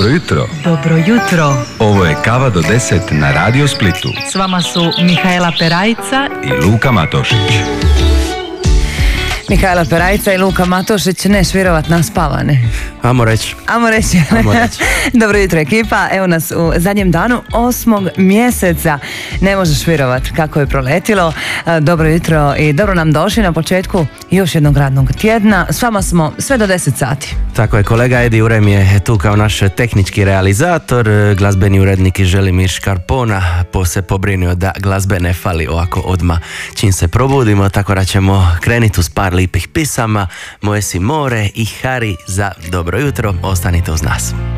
Dobro jutro. Dobro jutro. Ovo je Kava do 10 na Radio Splitu. S vama su Mihaela Perajca i Luka Matošić. Mihaela Perajca i Luka Matošić, neš vjerovat na spavane. Amo reći. Dobro jutro ekipa, evo nas u zadnjem danu 8. mjeseca. Ne možeš vjerovat kako je proletilo. Dobro jutro i dobro nam došli na početku još jednog radnog tjedna. S vama smo sve do 10 sati. Tako je, kolega Edi Urem je tu kao naš tehnički realizator, glazbeni urednik Želimir Škarpona se pobrinio da glazbe ne fali ovako odmah čim se probudimo, tako da ćemo krenuti uz par lipih pisama. Moje si more i Hari za dobro jutro, ostanite uz nas.